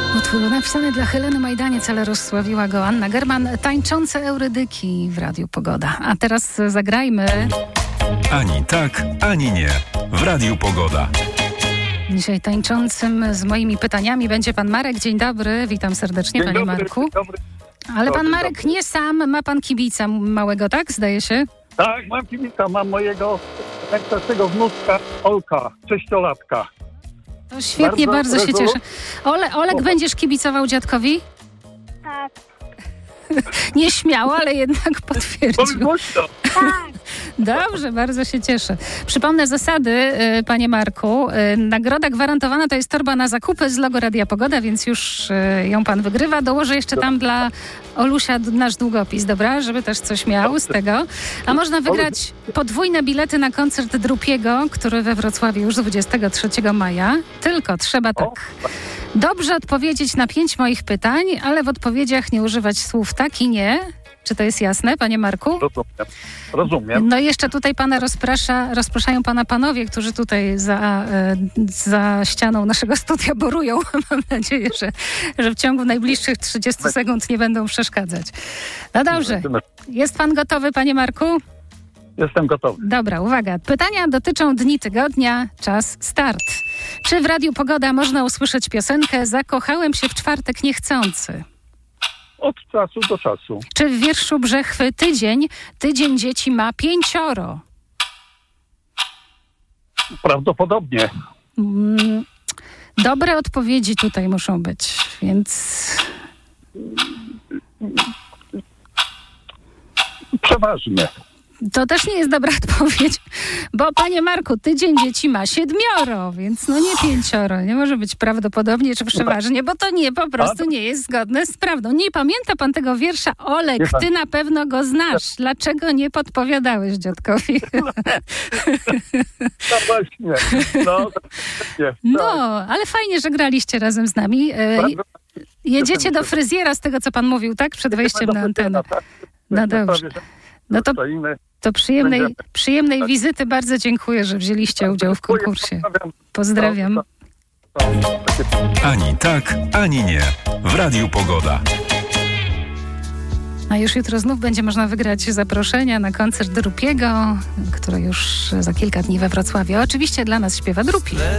Utwór napisany dla Heleny Majdaniec, ale rozsławiła go Anna German. Tańczące Eurydyki w Radiu Pogoda. A teraz zagrajmy... Ani tak, ani nie. W Radiu Pogoda. Dzisiaj tańczącym z moimi pytaniami będzie pan Marek. Dzień dobry, witam serdecznie, panie Marku. Dzień dobry. Ale pan Marek nie sam, ma pan kibica małego, tak? Zdaje się? Tak, mam kibica, mam mojego najstarszego wnuczka Olka, 6-latka. To świetnie, bardzo się cieszę. Olek, będziesz kibicował dziadkowi? Tak. Nieśmiało, ale jednak potwierdził. Głośno. Tak. Dobrze, bardzo się cieszę. Przypomnę zasady, panie Marku. Nagroda gwarantowana to jest torba na zakupy z logo Radia Pogoda, więc już ją pan wygrywa. Dołożę jeszcze tam dla Olusia nasz długopis, dobra? Żeby też coś miał z tego. A można wygrać podwójne bilety na koncert Drupiego, który we Wrocławiu już 23 maja. Tylko trzeba tak dobrze odpowiedzieć na 5 moich pytań, ale w odpowiedziach nie używać słów tak i nie. Czy to jest jasne, panie Marku? Rozumiem. No i jeszcze tutaj pana rozpraszają pana panowie, którzy tutaj za ścianą naszego studia borują. Mam nadzieję, że w ciągu najbliższych 30 sekund nie będą przeszkadzać. No dobrze. Jest pan gotowy, panie Marku? Jestem gotowy. Dobra, uwaga. Pytania dotyczą dni tygodnia. Czas start. Czy w Radiu Pogoda można usłyszeć piosenkę "Zakochałem się w czwartek niechcący"? Od czasu do czasu. Czy w wierszu Brzechwy tydzień dzieci ma 5? Prawdopodobnie. Dobre odpowiedzi tutaj muszą być, więc... Przeważnie. To też nie jest dobra odpowiedź, bo panie Marku, tydzień dzieci ma 7, więc no nie 5. Nie może być prawdopodobnie czy przeważnie, bo to nie, po prostu nie jest zgodne z prawdą. Nie pamięta pan tego wiersza? Olek, ty na pewno go znasz. Dlaczego nie podpowiadałeś dziadkowi? No właśnie. No, ale fajnie, że graliście razem z nami. Jedziecie do fryzjera z tego, co pan mówił, tak? Przed wejściem na antenę. No dobrze. No to przyjemnej wizyty. Bardzo dziękuję, że wzięliście udział w konkursie. Pozdrawiam. Ani tak, ani nie. W Radiu Pogoda. A już jutro znów będzie można wygrać zaproszenia na koncert Drupiego, który już za kilka dni we Wrocławiu. Oczywiście dla nas śpiewa Drupi.